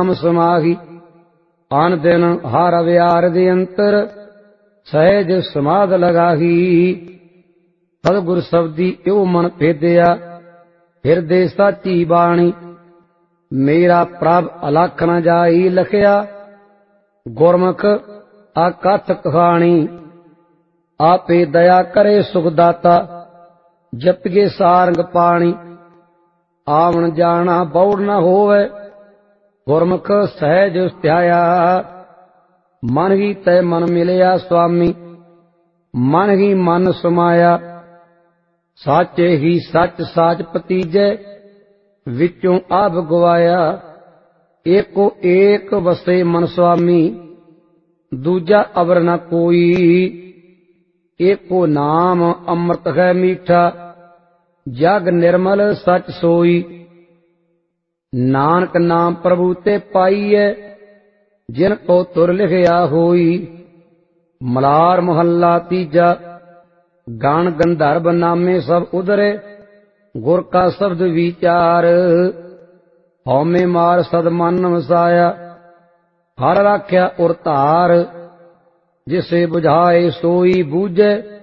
नाम समाही। आन दिन हर अवयार दे अंतर सहज समाध लगाही। सतगुर शब्दी यो मन भेदिया हिरदे साची बाणी। मेरा प्रभ अलख न जाई लखिया गुरमुख आकथ कहानी। आपे दया करे सुखदाता जपिए सारंग पाणी। आवन जाना बौड़ न होवे गुरमुख सहज ध्याया। मन ही तै मन मिलिया स्वामी मन ही मन समाया। साचे ही सच साच पतीजै विचों आभ गवाया। एको एक वसे मन स्वामी दूजा अवर न कोई। एको नाम अमृत है मीठा जग निर्मल सच सोई। नानक नाम प्रभु ते पाईए जिन को तुर लिखिया होई। मलार मोहल्ला तीजा गान गंधर्व नामे सब उधरे गुर का शब्द विचार। हौमे मार सद मन वसाया हर राख्या उर धार। जिसे बुझाए सोई बूझे